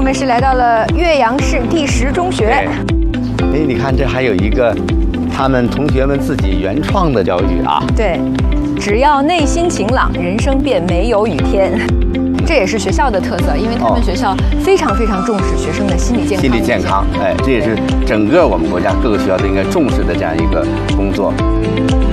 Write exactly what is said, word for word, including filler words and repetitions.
们是来到了岳阳市第十中学。 哎，你看这还有一个他们同学们自己原创的教育啊。 对，只要内心晴朗，人生便没有雨天。这也是学校的特色，因为他们学校非常非常重视学生的心理健康。 心理健康，哎，这也是整个我们国家各个学校都应该重视的这样一个工作。